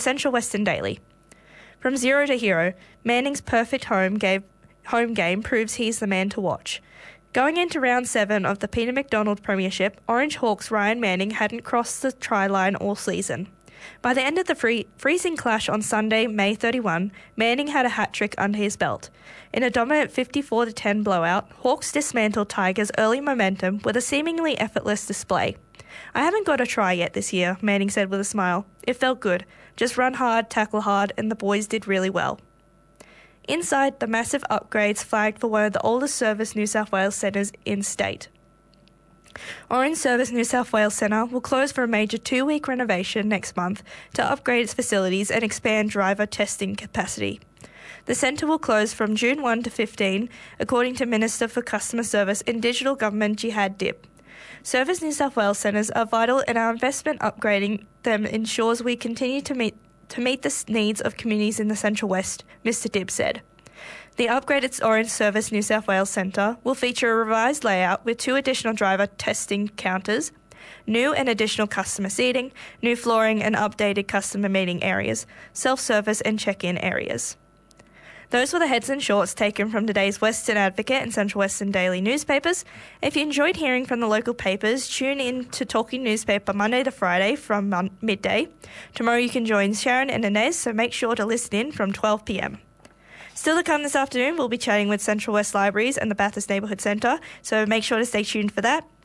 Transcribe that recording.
Central Western Daily. From zero to hero, Manning's perfect home game proves he's the man to watch. Going into round 7 of the Peter McDonald Premiership, Orange Hawks Ryan Manning hadn't crossed the try line all season. By the end of the freezing clash on Sunday, May 31, Manning had a hat-trick under his belt. In a dominant 54-10 blowout, Hawks dismantled Tigers' early momentum with a seemingly effortless display. "I haven't got a try yet this year," Manning said with a smile. "It felt good. Just run hard, tackle hard, and the boys did really well." Inside, the massive upgrades flagged for one of the oldest Service New South Wales centres in state. Orange Service New South Wales Centre will close for a major 2-week renovation next month to upgrade its facilities and expand driver testing capacity. The centre will close from June 1 to 15, according to Minister for Customer Service and Digital Government Jihad Dib. Service New South Wales centres are vital, and our investment upgrading them ensures we continue to meet the needs of communities in the Central West, Mr Dib said. The upgraded Orange Service New South Wales Centre will feature a revised layout with 2 additional driver testing counters, new and additional customer seating, new flooring and updated customer meeting areas, self-service and check-in areas. Those were the heads and shorts taken from today's Western Advocate and Central Western Daily newspapers. If you enjoyed hearing from the local papers, tune in to Talking Newspaper Monday to Friday from midday. Tomorrow you can join Sharon and Inez, so make sure to listen in from 12 p.m. Still to come this afternoon, we'll be chatting with Central West Libraries and the Bathurst Neighbourhood Centre, so make sure to stay tuned for that.